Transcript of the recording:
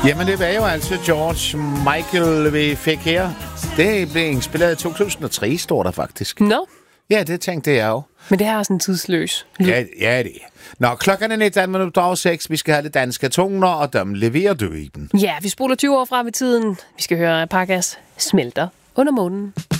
Jamen, det var jo altså George Michael, vi fik her. Det blev indspillet i 2003, står der faktisk. Nå. Ja, det tænkte jeg jo. Men det her er sådan tidsløs. Ja, det er. Nå, klokken er 19:06. Vi skal have det danske toner, og dem leverer du i den. Ja, vi spoler 20 år frem i tiden. Vi skal høre Parkas Smelter under månen.